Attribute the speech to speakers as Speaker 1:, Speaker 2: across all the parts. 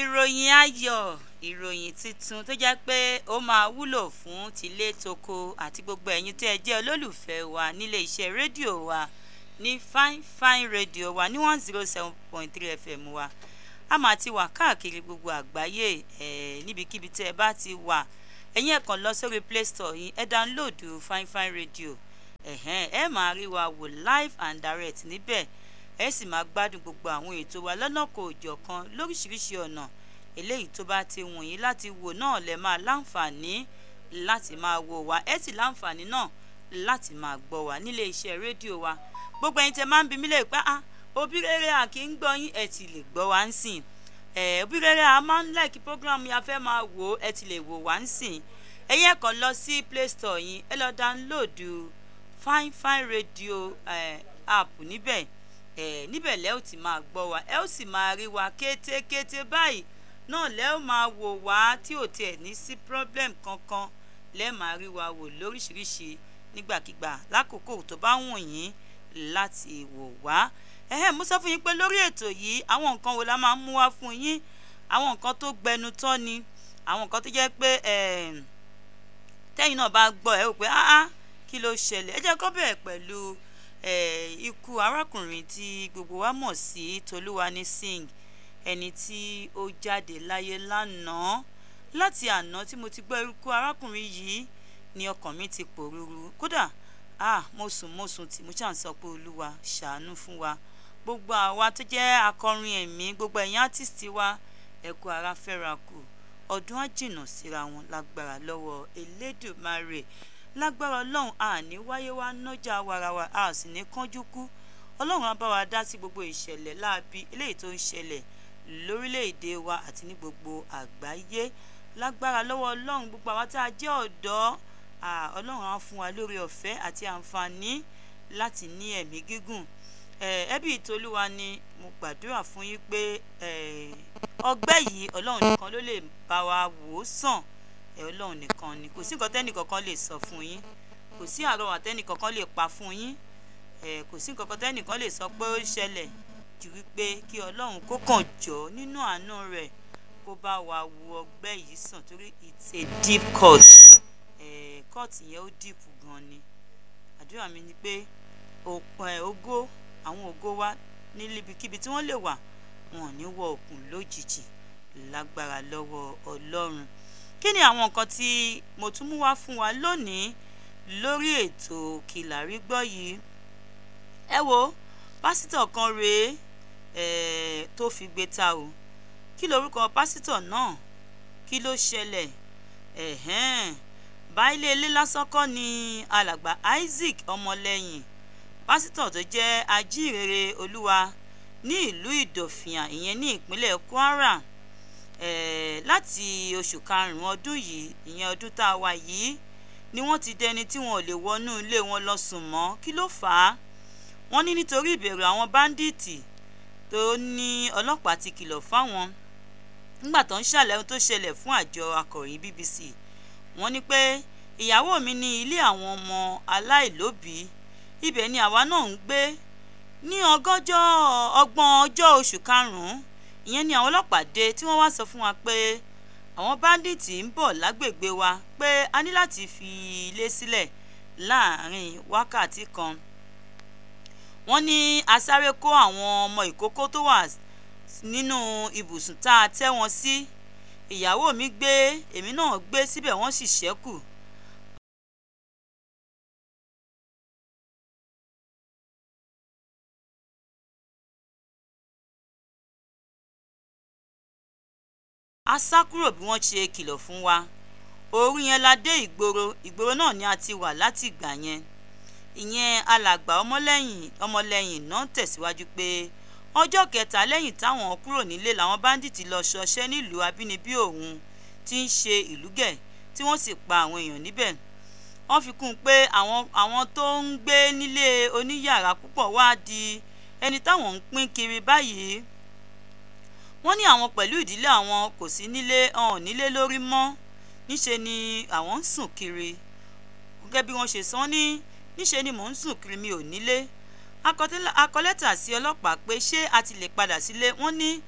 Speaker 1: ìròyìn ayọ̀, ìròyìn tuntun tó jẹ́ pé ó máa wúlò fún tilé toko àti gbogbo ẹ̀yin tí ẹ jẹ́ olólùfẹ́ wa nílé iṣẹ́ rédíò wa ní Fine rédíò wa ní 107.3 FM wa. A máa ti wà káàkiri gbogbo àgbáyé níbikíbi tí ẹ bá ti wà. Ẹ̀yin ẹ kàn lọ sórí Play Store yín, ẹ download Fine rédíò. Ẹ máa rí wa wò live and direct níbẹ̀. Ẹ sì máa gbádùn gbogbo àwọn ètò wa lọ́nà kòòjọ̀kan lóríṣiríṣi ọ̀nà. Eléyìí tó bá ti wùn yín láti wò náà lẹ máa láǹfààní láti máa wò wá. Ẹ sì láǹfààní náà láti máa gbọ́ wá nílé iṣẹ́ rédíò wa. Gbogbo ẹ̀yin tẹ́ máa ń bi mí lè pé òbí rere à kì í gbọ́ yín, ẹ ti lè gbọ́ wá ń sìn. Òbí rere à máa ń like program yà fẹ́ máa wò, ẹ ti lè wò wá ń sìn. Ẹ̀yin ẹ kàn lọ sí Play Store yín, ẹ lọ download Fine Radio app níbẹ̀. Níbẹ̀ lẹ́ ò ti máa gbọ́ wa, ẹ ó sì máa rí wa kétékété báyìí náà lẹ́ ò máa wò wá tí ò tiẹ̀ ní sí problem kankan. Lẹ́ máa rí wa wò lóríṣiríṣi nígbàkigbà lákòókò tó bá wùn yín láti wò wá. Mo sọ fún yín pé lórí ètò yìí àwọn nǹkan wo la máa ń mú wá fún yín, àwọn nǹkan tó gbẹnu tán ni, àwọn nǹkan tó jẹ́ pé tẹ́yin náà bá gbọ́ ẹ ó pé kí ló ṣẹlẹ̀. Ẹ jẹ́ kó bẹ̀rẹ̀ pẹ̀lú ikú arákùnrin tí gbogbo wa mọ̀ sí Tolúwani Singh, ẹni tí ó jáde láyé lánàá. Láti àná tí mo ti gbọ́ ikú arákùnrin yìí ni ọkàn mi ti pòrúurú. Kódà mo sùn tí mo ṣàn sọ pé Olúwa ṣàánú fún wa. Gbogbo àwa tó jẹ́ akọrin ẹ̀mí, gbogbo ẹ̀yin artist wa, ẹ kú ara fẹ́ra kù. Ọdún á jìnnà síra wọn lágbára lọ́wọ́ Elédùmarè. Lágbára Ọlọ́run àní wáyé wá nájà warawa, a sì ní kánjú kú. Ọlọ́run á bá wa dá sí gbogbo ìṣẹ̀lẹ̀ láabi eléyìí tó ń ṣẹlẹ̀ lórílẹ̀‐èdè wa àti ní gbogbo àgbáyé. Lágbára lọ́wọ́ Ọlọ́run, gbogbo àwa tá a jẹ́ ọ̀dọ́, Ọlọ́run á fún wa lórí ọ̀fẹ́ àti àǹfààní láti ní ẹ̀mí gígùn. Ẹbí Tolúwa ni mo gbàdúrà fún yín pé ọgbẹ́ yìí Ọlọ́run nìkan ló lè bá wa wò ó sàn. Ọlọ́run nìkan ni, kò sí nǹkan tẹ́nìkankan lè sọ fún yín, kò sí àrọwà tẹ́nìkankan lè pa fún yín, kò sí nǹkan tẹ́nìkan lè sọ pé ó ṣẹlẹ̀ ju wípé kí Ọlọ́run kó kàn jọ nínú àánú rẹ̀ kó bá wa wo ọgbẹ́ yìí sàn, torí it's a deep cut. Cut yẹn ó deep gan ni. Àdúrà mi ni pé àwọn ògo wa níbikíbi tí wọ́n lè wà, wọn ò ní wọ òkun lójijì lágbára lọ́wọ́ Ọlọ́run. Kí ni àwọn nǹkan tí mo tún mú wá fún wa lónìí lórí ètò Kí la rí gbọ́ yìí? Ẹ wo pásítọ̀ kan rèé tó fi gbé ta o. Kí lorúkọ pásítọ̀ náà? Kí ló ṣẹlẹ̀? Baálé ilé lásán kọ́ ni alàgbà Isaac Ọmọlẹ́yìn, pásítọ̀ tó jẹ́ ajíhìnrere Olúwa ní ìlú Ìdòfìàn, ìyẹn ní ìpínlẹ̀ Kwara. Láti oṣù karùn-ún ọdún yìí, ìyẹn ọdún tá a wà yìí, ni wọ́n ti dẹni tí wọn ò lè wọnú ilé wọn lọ sùn mọ́. Kí ló fà á? Wọ́n ní nítorí ìbẹ̀rù àwọn báńdíìtì tó ní ọlọ́pàá ti kìlọ̀ fáwọn nígbà tó ń ṣàlàyé ohun tó ṣẹlẹ̀ fún àjọ akọ̀ròyìn BBC. Wọ́n ní pé ìyàwó mi ní ilé àwọn ọmọ aláìlóbìí, ibẹ̀ ni àwa náà ń gbé. Ní ọgbọ̀n ọjọ́ oṣù karùn-ún, ìyẹn ni àwọn ọlọ́pàá dé tí wọ́n wá sọ fún wa pé àwọn báńdíìtì ń bọ̀ lágbègbè wa, pé a ní láti fi ilé sílẹ̀ láàrin wákàtí kan. Wọ́n ní a sáré kó àwọn ọmọ ìkókó tó wà nínú ibùsùn tá a tẹ́ wọn sí. Ìyàwó mi gbé, èmi náà gbé síbẹ̀, wọ́n sì ṣẹ́kù. A sá kúrò bí wọ́n ṣe kìlọ̀ fún wa. Orí yẹn la dé ìgboro náà ni a ti wà láti ìgbà yẹn. Ìyẹn alàgbà Ọmọlẹ́yìn náà tẹ̀síwájú pé ọjọ́ kẹta lẹ́yìn táwọn kúrò nílé làwọn báńdíìtì lọ ṣọṣẹ́ nílùú abínibí òun tí ń ṣe Ìlúgẹ̀, tí wọ́n sì pa àwọn èèyàn níbẹ̀. Wọ́n fi kún un pé àwọn tó ń gbé nílé oníyàrá púpọ̀ wá di ẹni táwọn ń pín kiri báyìí. Wọ́n ní àwọn pẹ̀lú ìdílé àwọn kò sí nílé lórí mọ́, níṣe ni àwọn ń sùn kiri. Gẹ́gẹ́ bí wọ́n ṣe sọ, ní níṣe ni mò ń sùn kiri, mi ò nílé. A kọ lẹ́tà sí ọlọ́pàá pé ṣé a ti lè padà sílé. Wọ́n ní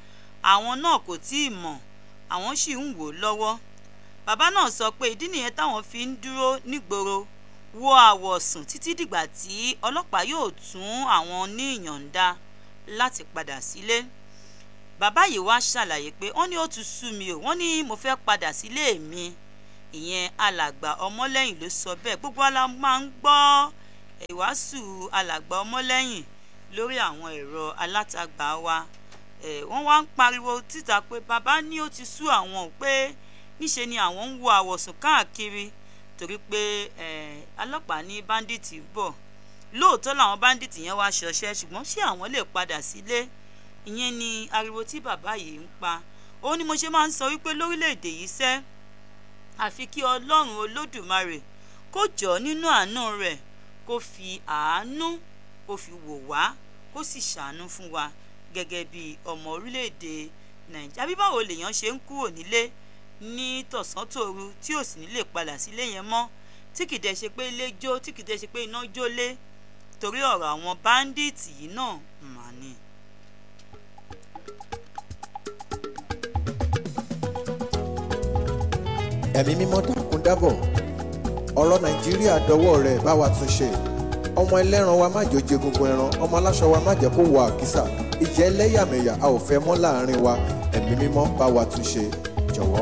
Speaker 1: àwọn náà kò tíì mọ̀, àwọn sì ń wò lọ́wọ́. Bàbá náà sọ pé ìdí nìyẹn táwọn fi ń dúró nígboro wo àwọ̀sùn títí dìgbà tí ọlọ́pàá yóò tún àwọn ní ìyọ̀ǹda láti padà sílé. Bàbá yìí wá ṣàlàyé pé wọ́n ní ó ti sú mi o, wọ́n ní mo fẹ́ padà sílé mi. Ìyẹn alàgbà Ọmọlẹ́yìn ló sọ bẹ́ẹ̀. Gbogbo wa la máa ń gbọ́ ìwàásù alàgbà Ọmọlẹ́yìn lórí àwọn ẹ̀rọ alátagbà wa. Wọ́n wá ń pariwo títa pé bàbá ní ó ti sú àwọn, pé níṣe ni àwọn ń wo àwọ̀sùn káàkiri torí pé ọlọ́pàá ní báńdíìtì bọ̀. Lóòótọ́ làwọn báńdíìtì yẹn wá ṣọṣẹ́, ṣùgbọ́n ṣé àwọn lè padà sílé? Ìyẹn ni ariwo tí bàbá yìí ń pa. Ó ní mo ṣe máa ń sọ wípé lórílẹ̀‐èdè yìí sẹ́, àfi kí Ọlọ́run Olódùmarè kó jọ̀ọ́ nínú àánú rẹ̀ kó fi àánú kó fi wò wá, kó sì ṣàánú fún wa gẹ́gẹ́ bí ọmọ orílẹ̀‐èdè Nàìjíríà. Bí báwo lèèyàn ṣe ń kúrò nílé ní tọ̀sán tòru tí ò sì ní lè padà sílé yẹn mọ́, tí kìí dẹ̀ ṣe pé ilé jó, tí kìí dẹ̀ ṣe pé iná jó lé, torí ọ̀rọ̀ àwọn báńdíìtì yìí náà mà ní.
Speaker 2: Ẹ̀mí mímọ́ dákun dábọ̀, ọ̀rọ̀ Nàìjíríà dọwọ́ rẹ̀, bá wa tún ṣe. Ọmọ ẹlẹ́ran wa má jẹ́ ó jẹ gungun ẹran, ọmọ aláṣọ wa má jẹ́ kó wọ àkísà. Ìjẹ́ ẹlẹ́yàmẹ̀yà a ò fẹ́ mọ́ láàrin wa. Ẹ̀mí mímọ́ bá wa tún ṣe.